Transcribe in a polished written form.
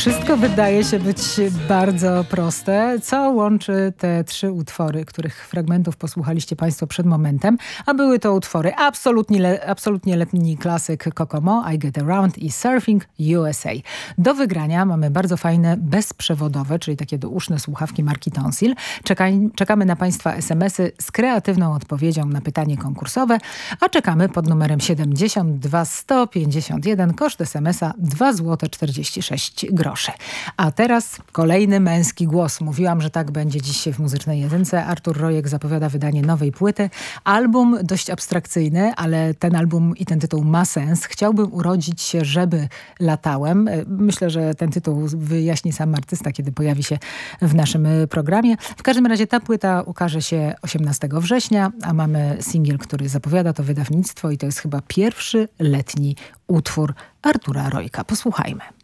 Wszystko wydaje się być bardzo proste. Co łączy te trzy utwory, których fragmentów posłuchaliście Państwo przed momentem, a były to utwory absolutnie letni klasyk Kokomo, I Get Around i Surfing USA. Do wygrania mamy bardzo fajne bezprzewodowe, czyli takie douszne słuchawki marki Tonsil. Czekamy na Państwa SMS-y z kreatywną odpowiedzią na pytanie konkursowe, a czekamy pod numerem 72 151. Koszt SMS-a 2,46 zł. A teraz kolejny męski głos. Mówiłam, że tak będzie dziś w Muzycznej Jedynce. Artur Rojek zapowiada wydanie nowej płyty. Album dość abstrakcyjny, ale ten album i ten tytuł ma sens. Chciałbym urodzić się, żeby latałem. Myślę, że ten tytuł wyjaśni sam artysta, kiedy pojawi się w naszym programie. W każdym razie ta płyta ukaże się 18 września, a mamy singiel, który zapowiada to wydawnictwo i to jest chyba pierwszy letni utwór Artura Rojka. Posłuchajmy.